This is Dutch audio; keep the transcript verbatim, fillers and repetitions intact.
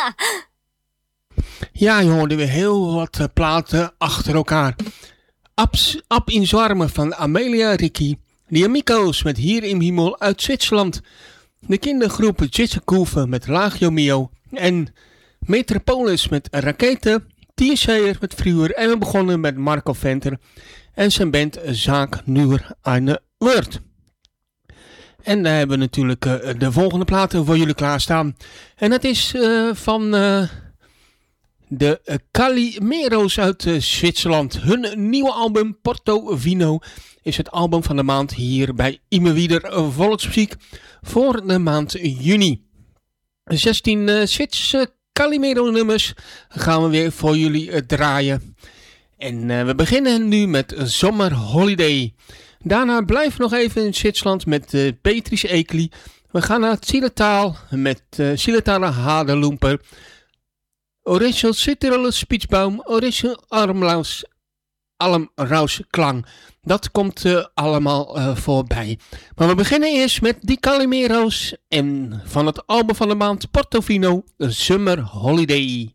Ja, je hoorde weer heel wat uh, platen achter elkaar. Abs, Ab in Zwarmen van Amelia Ricci. De Amico's met Hier im Himmel uit Zwitserland. De kindergroep Jitsekoeven met Lagio Mio. En Metropolis met Raketen. Tierseer met Fruur. En we begonnen met Marco Venter en zijn band Zaak Nuur eine Word. En daar hebben we natuurlijk uh, de volgende platen voor jullie klaarstaan. En dat is uh, van uh, de uh, Calimero's uit uh, Zwitserland. Hun nieuwe album Portofino is het album van de maand hier bij Immerwieder Volksmuziek voor de maand juni. zestien uh, Zwitserse Calimero nummers gaan we weer voor jullie uh, draaien. En uh, we beginnen nu met Summer Holiday. Daarna blijven we nog even in Zwitserland met uh, Beatrice Ekeli. We gaan naar het Zillertaal met uh, Zillertaler Hadeloemper. Original Citrulle Spietsbaum, Original Armlaus, Almraus Klang. Dat komt uh, allemaal uh, voorbij. Maar we beginnen eerst met die Calimero's en van het album van de maand Portofino, Summer Holiday.